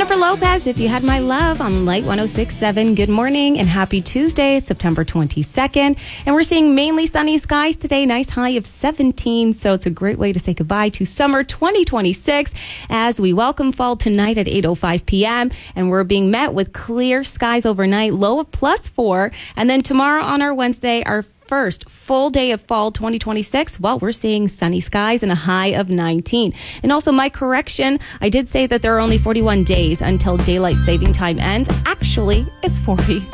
Jennifer Lopez, If You Had My Love on Light 106.7. Good morning and happy Tuesday. It's September 22nd. And we're seeing mainly sunny skies today. Nice high of 17. So it's a great way to say goodbye to summer 2026 as we welcome fall tonight at 8:05 p.m. And we're being met with clear skies overnight, low of +4. And then tomorrow on our Wednesday, our first full day of fall 2026, well, we're seeing sunny skies and a high of 19. And also, my correction, I did say that there are only 41 days until daylight saving time ends. Actually, it's 40.